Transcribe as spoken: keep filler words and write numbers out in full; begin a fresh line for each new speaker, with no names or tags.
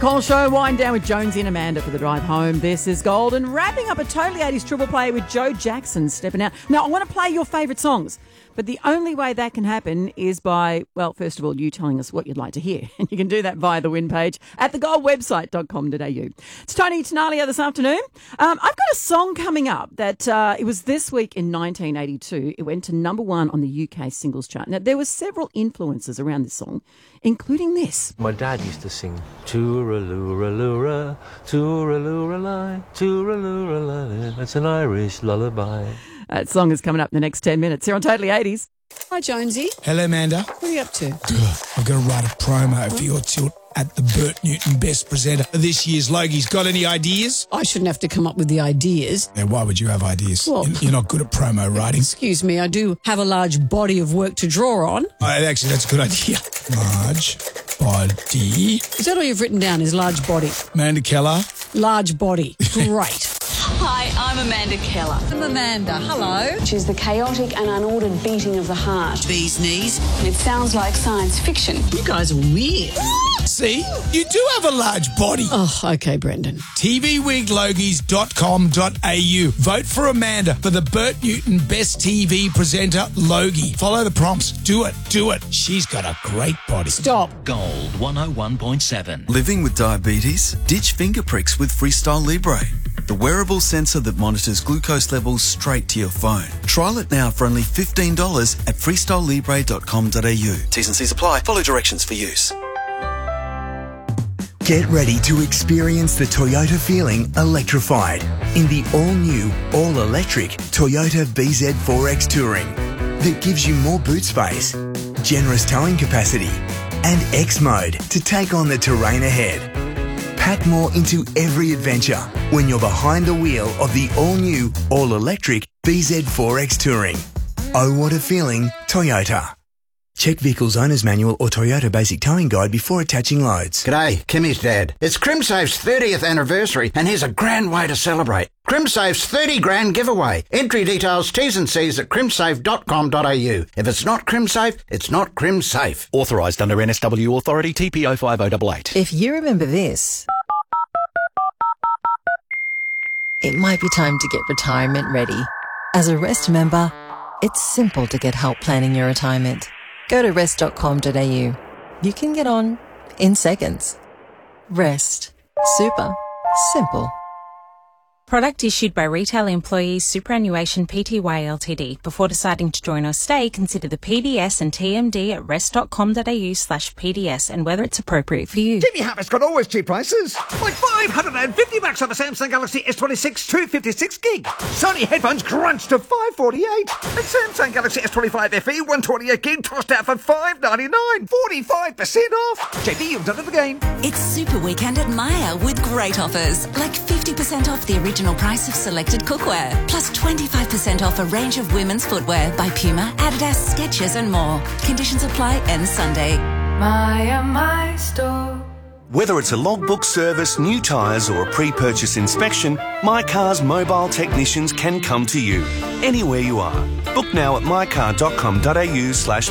Call Show, wind down with Jonesy and Amanda for the drive home. This is Gold, and wrapping up a totally eighties triple play with Joe Jackson stepping out. Now, I want to play your favourite songs, but the only way that can happen is by, well, first of all, you telling us what you'd like to hear. And you can do that via the win page at the gold website dot com dot a u. It's Tony Tenalia this afternoon. Um, I've got a song coming up that uh, it was this week in nineteen eighty-two. It went to number one on the U K singles chart. Now, there were several influences around this song, including this.
My dad used to sing, Tooralooraloora, Tooralooralai, Tooralooralai. That's an Irish lullaby.
That song is coming up in the next ten minutes here on Totally eighties.
Hi, Jonesy.
Hello, Amanda.
What are you up to?
Ugh, I've got to write a promo for your tilt at the Bert Newton Best Presenter of this year's Logie's. Got any ideas?
I shouldn't have to come up with the ideas.
Then why would you have ideas?
Well,
You're- You're not good at promo writing.
Excuse me, I do have a large body of work to draw on.
Oh, actually, that's a good idea. Large body.
Is that all you've written down, is large body?
Amanda Keller.
Large body. Great.
Hi, I'm Amanda Keller.
I'm Amanda. Hello.
She's the chaotic and unordered beating of the heart.
Bee's knees.
It sounds like science fiction.
You guys are weird.
See? You do have a large body.
Oh, okay, Brendan.
T V wig logies dot com dot a u. Vote for Amanda for the Bert Newton Best T V Presenter Logie. Follow the prompts. Do it. Do it. She's got a great body.
Stop.
Gold one oh one point seven.
Living with diabetes? Ditch finger pricks with Freestyle Libre, the wearable sensor that monitors glucose levels straight to your phone. Trial it now for only fifteen dollars at freestyle libre dot com dot a u. T's and C's apply. Follow directions for use.
Get ready to experience the Toyota feeling electrified in the all-new, all-electric Toyota B Z four X Touring that gives you more boot space, generous towing capacity, and X mode to take on the terrain ahead. Pack more into every adventure when you're behind the wheel of the all-new, all-electric B Z four X Touring. Oh, what a feeling, Toyota. Check Vehicle's Owner's Manual or Toyota Basic Towing Guide before attaching loads.
G'day, Kimmy's dad. It's CrimSafe's thirtieth anniversary, and here's a grand way to celebrate. CrimSafe's thirty grand giveaway. Entry details, T's and C's at crimsafe dot com dot a u. If it's not CrimSafe, it's not CrimSafe.
Authorised under N S W Authority T P O five oh eight eight.
If you remember this, it might be time to get retirement ready. As a REST member, it's simple to get help planning your retirement. Go to rest dot com dot a u. You can get on in seconds. REST. Super. Simple.
Product issued by Retail Employees Superannuation Pty Ltd. Before deciding to join or stay, consider the P D S and T M D at rest dot com dot a u slash P D S and whether it's appropriate for you.
Jimmy Harris got always cheap prices. Like five hundred fifty bucks on a Samsung Galaxy S twenty-six two fifty-six gig. Sony headphones crunched to five forty-eight. And Samsung Galaxy S twenty-five F E one twenty-eight gig tossed out for five ninety-nine. forty-five percent off. J B, you've done it again.
It's Super Weekend at Myer with great offers, like fifty percent off the original price of selected cookware, plus twenty-five percent off a range of women's footwear by Puma, Adidas, Skechers and more. Conditions apply end Sunday.
Myer, my store.
Whether it's a logbook service, new tyres or a pre-purchase inspection, My Car's mobile technicians can come to you, anywhere you are. Book now at mycar dot com dot a u slash